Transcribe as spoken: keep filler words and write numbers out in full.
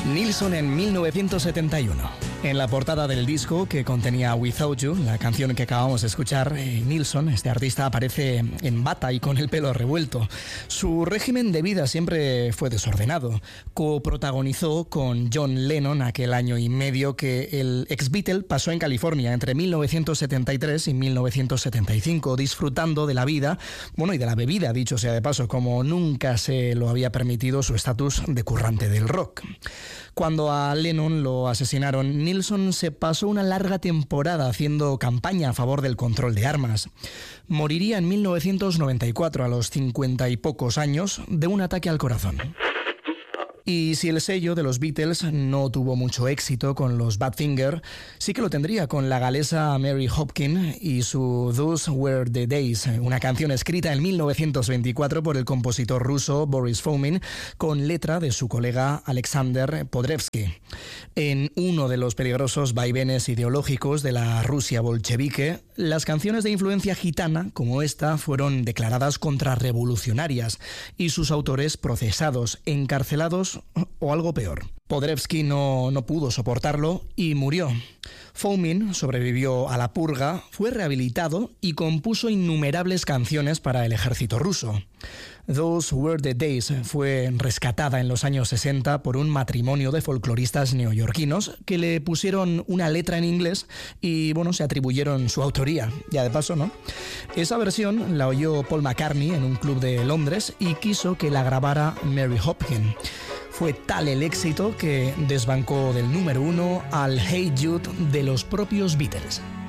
Nilsson en mil novecientos setenta y uno. En la portada del disco que contenía Without You, la canción que acabamos de escuchar, eh, Nilsson, este artista, aparece en bata y con el pelo revuelto. Su régimen de vida siempre fue desordenado. Coprotagonizó con John Lennon aquel año y medio que el ex-Beatle pasó en California entre mil novecientos setenta y tres y mil novecientos setenta y cinco, disfrutando de la vida, bueno, y de la bebida, dicho sea de paso, como nunca se lo había permitido su estatus de currante del rock. Cuando a Lennon lo asesinaron, Nilsson se pasó una larga temporada haciendo campaña a favor del control de armas. Moriría en mil novecientos noventa y cuatro, a los cincuenta y pocos años, de un ataque al corazón. Y si el sello de los Beatles no tuvo mucho éxito con los Badfinger, sí que lo tendría con la galesa Mary Hopkin y su Those Were the Days, una canción escrita en mil novecientos veinticuatro por el compositor ruso Boris Fomin, con letra de su colega Alexander Podrevsky. En uno de los peligrosos vaivenes ideológicos de la Rusia bolchevique, las canciones de influencia gitana, como esta, fueron declaradas contrarrevolucionarias y sus autores procesados, encarcelados o algo peor. Podrevsky no, no pudo soportarlo y murió. Fomin sobrevivió a la purga, fue rehabilitado y compuso innumerables canciones para el ejército ruso. Those Were the Days fue rescatada en los años sesenta por un matrimonio de folcloristas neoyorquinos que le pusieron una letra en inglés y, bueno, se atribuyeron su autoría, ya de paso, ¿no? Esa versión la oyó Paul McCartney en un club de Londres y quiso que la grabara Mary Hopkin. Fue tal el éxito que desbancó del número uno al Hey Jude de los propios Beatles.